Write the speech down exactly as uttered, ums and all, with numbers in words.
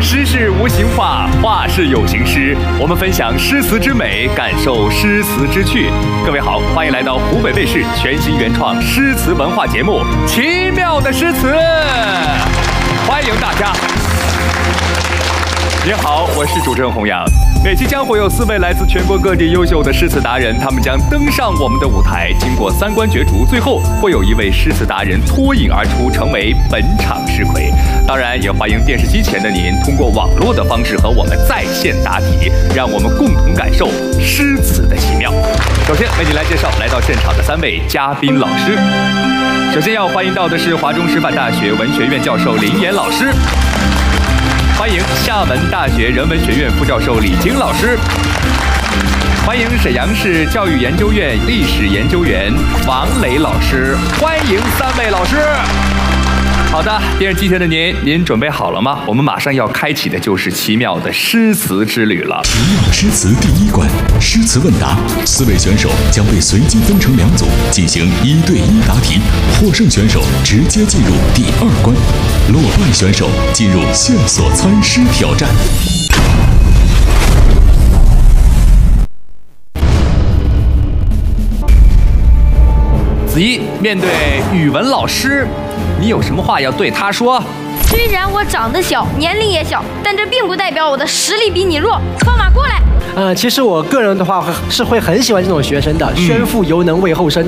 诗是无形化，画是有形诗。我们分享诗词之美，感受诗词之趣。各位好，欢迎来到湖北卫视全新原创诗词文化节目《奇妙的诗词》，欢迎大家。您好，我是主持人洪洋。每期将会有四位来自全国各地优秀的诗词达人，他们将登上我们的舞台，经过三关角逐，最后会有一位诗词达人脱颖而出，成为本场诗魁。当然，也欢迎电视机前的您通过网络的方式和我们在线答题，让我们共同感受诗词的奇妙。首先为您来介绍来到现场的三位嘉宾老师。首先要欢迎到的是华中师范大学文学院教授林岩老师。欢迎厦门大学人文学院副教授李菁老师，欢迎沈阳市教育研究院历史研究员王磊老师，欢迎三位老师。好的，电视机前的您，您准备好了吗？我们马上要开启的就是奇妙的诗词之旅了。 奇妙诗词第一关，诗词问答，四位选手将被随机分成两组，进行一对一答题，获胜选手直接进入第二关，落败选手进入线索猜诗挑战。 子怡，面对语文老师，你有什么话要对他说？ 虽然我长得小，年龄也小，但这并不代表我的实力比你弱。放马过来！ 呃，其实我个人的话是会很喜欢这种学生的，嗯、先富犹能为后生。